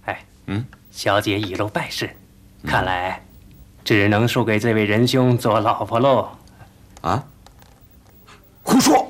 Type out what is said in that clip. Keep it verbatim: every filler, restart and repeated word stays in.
哎， 嗯， 小姐已露拜示，看来只能输给这位仁兄做老婆喽。 啊？胡说！